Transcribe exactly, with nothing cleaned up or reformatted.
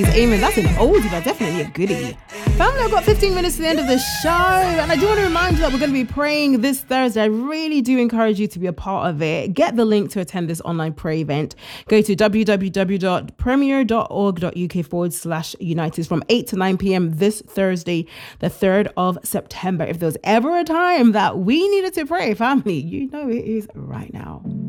Amen. That's an oldie, but definitely a goodie. Family, I've got fifteen minutes to the end of the show, and I do want to remind you that we're going to be praying this Thursday. I really do encourage you to be a part of it. Get the link to attend this online prayer event. Go to www.premier.org.uk forward slash United from eight to nine p.m. this Thursday, the third of September. If there was ever a time that we needed to pray, family, you know it is right now.